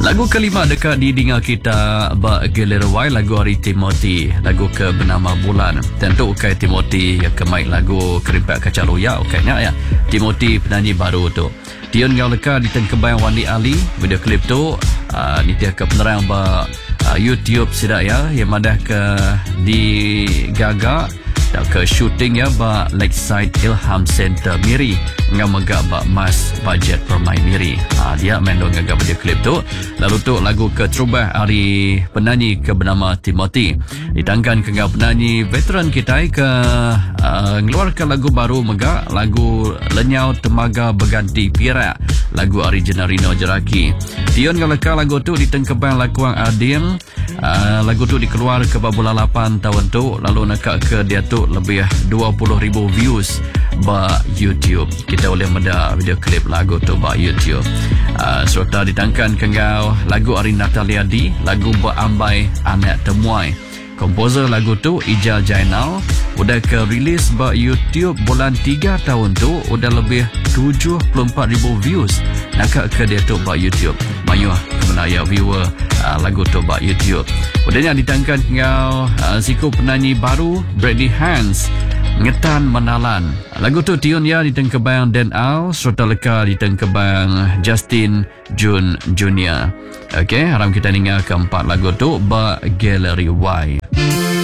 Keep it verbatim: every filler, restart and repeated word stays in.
Lagu kelima dekat di dengar kita ba Gallery Y, lagu Ari Timothy, lagu ke bernama Bulan. Tentu ukai Timothy yang kemaik lagu Kerimpak Kaca Roya ukainya ya. Timothy penyanyi baru tu. Dion ngau leka di tengkebayang Wani Ali, video klip tu uh, ni dia ke penerang ba uh, YouTube sidak ya, yang madah ke di Gaga dan ke shooting ya ba Lakeside Ilham Center Miri ngau megak ba Mas Budget Permai Miri. Ha, dia main dong ngagak video klip tu. Lalu tu lagu ke Terubah Ari penyanyi ke bernama Timothy. Ditangkan ke ngau penyanyi veteran kita ke uh, ngeluarkan lagu baru megak, lagu Lenyau Temaga Berganti Pirak, lagu original Rino Jeraki. Dion ngalaka lagu tu ditengkebang lakuang Adin. Uh, lagu tu dikeluar ke bulan lapan tahun tu, lalu nakak ke dia tu lebih dua puluh ribu views ba YouTube. Kita boleh meda video klip lagu tu ba YouTube. Uh, serta ditangkan ke ngau lagu Ari Natalia D, lagu Berambai Anak Temuai. Komposer lagu tu Ijal Jainal udah ke rilis ba YouTube bulan tiga tahun tu, udah lebih tujuh puluh empat ribu views nakak ke dia tu ba YouTube. Mayuh kemenaya viewer uh, lagu tu ba YouTube. Udahnya ditangkan ngau uh, siku penyanyi baru Brady Hans, Ngetan Menalan. Lagu tu Tion ya ditengkebang Dan Al, serta leka ditengkebang Justin Jun Junior. Okey, haram kita dengar keempat lagu tu ba Gallery Y.